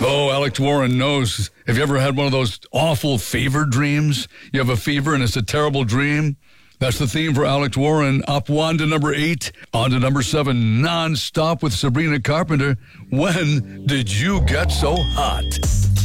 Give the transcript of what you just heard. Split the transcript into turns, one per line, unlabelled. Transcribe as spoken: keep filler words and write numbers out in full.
Oh, Alex Warren knows. Have you ever had one of those awful fever dreams? You have a fever and it's a terrible dream? That's the theme for Alex Warren. Up one to number eight, on to number seven, non-stop with Sabrina Carpenter. When did you get so hot?